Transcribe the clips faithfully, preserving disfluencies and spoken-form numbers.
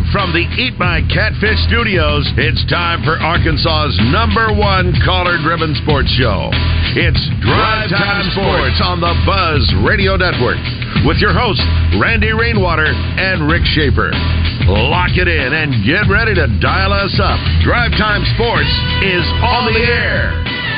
from the Eat My Catfish studios, it's time for Arkansas's number one caller-driven sports show. It's Drive Time Sports on the Buzz Radio Network with your hosts, Randy Rainwater and Rick Schaefer. Lock it in and get ready to dial us up. Drive Time Sports is on the air.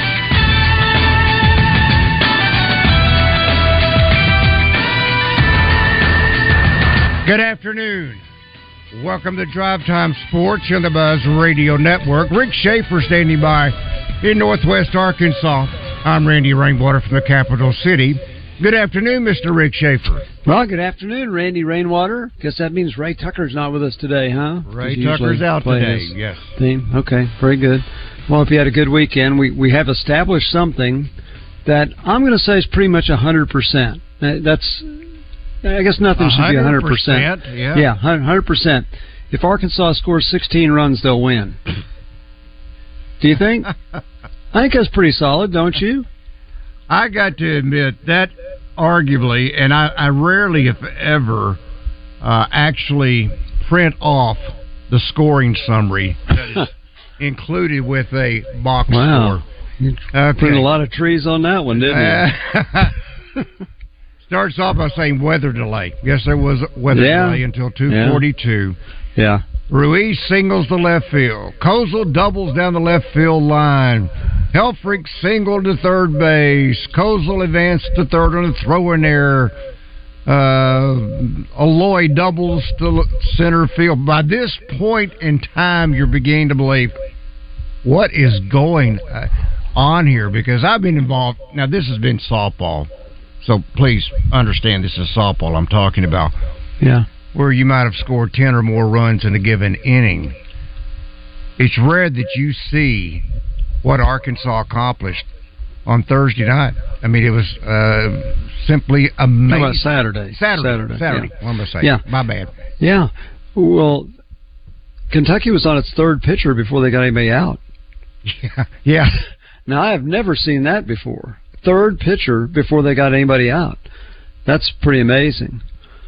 Good afternoon. Welcome to Drive Time Sports on the Buzz Radio Network. Rick Schaefer standing by in Northwest Arkansas. I'm Randy Rainwater from the capital city. Good afternoon, Mister Rick Schaefer. Well, good afternoon, Randy Rainwater. Guess that means Ray Tucker's not with us today, huh? Ray Tucker's out today, yes. Team. Okay, very good. Well, if you had a good weekend, we, we have established something that I'm going to say is pretty much one hundred percent. That's... I guess nothing should be one hundred percent. Yeah, yeah, one hundred percent. If Arkansas scores sixteen runs, they'll win. Do you think? I think that's pretty solid, don't you? I got to admit, that arguably, and I, I rarely, if ever, uh, actually print off the scoring summary that is included with a box wow. score. You okay. Printed a lot of trees on that one, didn't you? Starts off by saying weather delay. Yes, there was a weather yeah. delay until two forty-two. Yeah. Ruiz singles the left field. Kozel doubles down the left field line. Helfrich singled to third base. Kozel advanced to third on a throw-in error. Uh, Aloy doubles to center field. By this point in time, you're beginning to believe, what is going on here? Because I've been involved. Now, this has been softball. So please understand this is softball I'm talking about. Yeah. Where you might have scored ten or more runs in a given inning. It's rare that you see what Arkansas accomplished on Thursday night. I mean, it was uh, simply amazing. How about Saturday? Saturday. Saturday. Saturday. Yeah. What am I saying? Yeah. My bad. Yeah. Well, Kentucky was on its third pitcher before they got anybody out. Yeah. Yeah. Now, I have never seen that before. Third pitcher before they got anybody out. That's pretty amazing.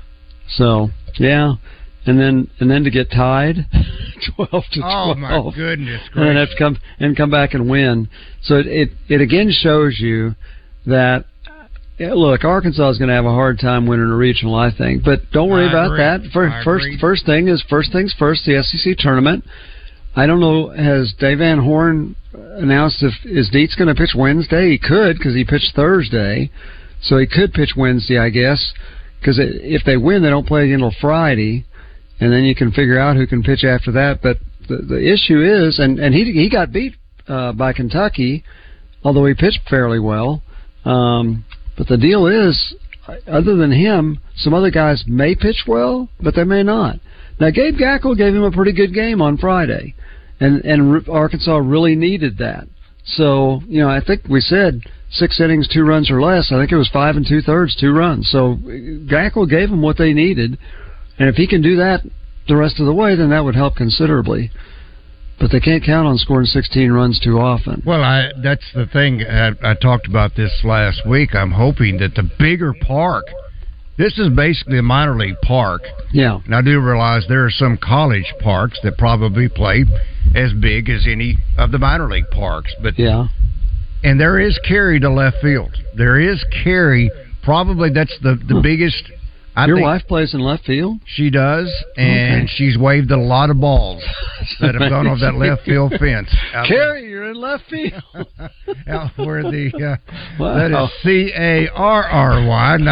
So, yeah. And then and then to get tied twelve to twelve. Oh my goodness gracious. And then have to come and come back and win. So it it, it again shows you that yeah, look, Arkansas is going to have a hard time winning a regional, I think. But don't worry I about agree. that. First first, first thing is first things first, the S E C tournament. I don't know, has Dave Van Horn announced if is Dietz going to pitch Wednesday? He could, because he pitched Thursday, so he could pitch Wednesday, I guess. Because if they win, they don't play again until Friday, and then you can figure out who can pitch after that. But the, the issue is, and, and he he got beat uh, by Kentucky, although he pitched fairly well. Um, but the deal is, other than him, some other guys may pitch well, but they may not. Now, Gabe Gackle gave him a pretty good game on Friday. And and Arkansas really needed that. So, you know, I think we said six innings, two runs or less. I think it was five and two-thirds, two runs. So Gackle gave them what they needed. And if he can do that the rest of the way, then that would help considerably. But they can't count on scoring sixteen runs too often. Well, I, that's the thing. I, I talked about this last week. I'm hoping that the bigger park, this is basically a minor league park. Yeah. And I do realize there are some college parks that probably play as big as any of the minor league parks. But yeah. And there is carry to left field. There is carry. Probably that's the, the huh. biggest. I Your think wife plays in left field? She does, and okay. she's waved a lot of balls that have gone over that left field fence. Carrie, you're in left field. Out where the, uh, wow. that is C A R R Y,